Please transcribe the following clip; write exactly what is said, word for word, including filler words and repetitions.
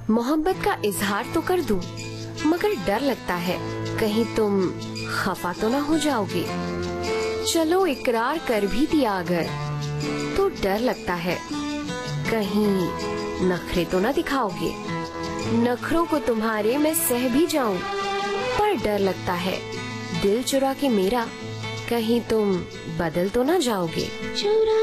मोहब्बत का इजहार तो कर दूं, मगर डर लगता है कहीं तुम खफा तो ना हो जाओगे। चलो इकरार कर भी दिया अगर, तो डर लगता है कहीं नखरे तो ना दिखाओगे। नखरों को तुम्हारे मैं सह भी जाऊं, पर डर लगता है दिल चुरा के मेरा कहीं तुम बदल तो ना जाओगे।